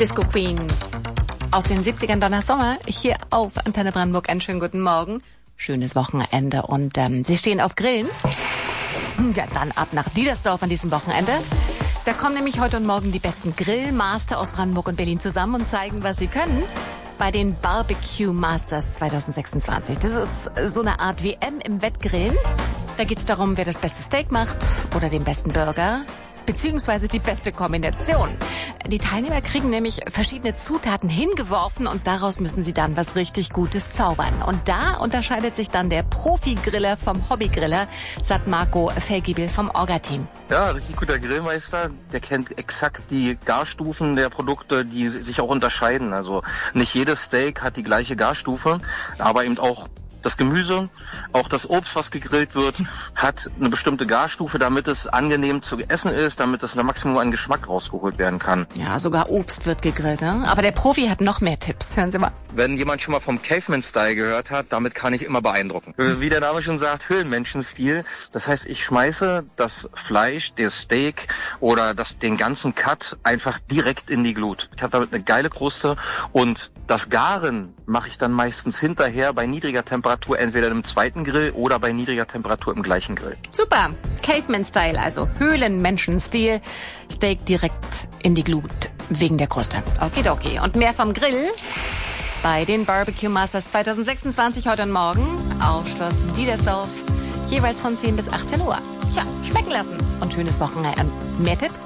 Disco Queen aus den 70ern, Donna Summer, hier auf Antenne Brandenburg. Einen schönen guten Morgen. Schönes Wochenende und Sie stehen auf Grillen? Ja, dann ab nach Diedersdorf an diesem Wochenende. Da kommen nämlich heute und morgen die besten Grillmaster aus Brandenburg und Berlin zusammen und zeigen, was sie können. Bei den Barbecue Masters 2026. Das ist so eine Art WM im Wettgrillen. Da geht's darum, wer das beste Steak macht oder den besten Burger, beziehungsweise die beste Kombination. Die Teilnehmer kriegen nämlich verschiedene Zutaten hingeworfen und daraus müssen sie dann was richtig Gutes zaubern. Und da unterscheidet sich dann der Profi-Griller vom Hobbygriller, sagt Marco Felgibel vom Orga-Team. Ja, richtig guter Grillmeister, der kennt exakt die Garstufen der Produkte, die sich auch unterscheiden. Also nicht jedes Steak hat die gleiche Garstufe, aber eben auch das Gemüse, auch das Obst, was gegrillt wird, hat eine bestimmte Garstufe, damit es angenehm zu essen ist, damit es ein Maximum an Geschmack rausgeholt werden kann. Ja, sogar Obst wird gegrillt, ne? Aber der Profi hat noch mehr Tipps. Hören Sie mal. Wenn jemand schon mal vom Caveman-Style gehört hat, damit kann ich immer beeindrucken. Wie der Name schon sagt, Höhlenmenschen-Stil. Das heißt, ich schmeiße das Fleisch, der Steak oder den ganzen Cut einfach direkt in die Glut. Ich habe damit eine geile Kruste und das Garen mache ich dann meistens hinterher bei niedriger Temperatur, entweder im zweiten Grill oder bei niedriger Temperatur im gleichen Grill. Super. Caveman-Style, also Höhlenmenschen-Stil. Steak direkt in die Glut wegen der Kruste. Okidoki. Und mehr vom Grill bei den Barbecue Masters 2026 heute und morgen auf Schloss Diedersdorf. Jeweils von 10 bis 18 Uhr. Tja, schmecken lassen. Und schönes Wochenende. Mehr Tipps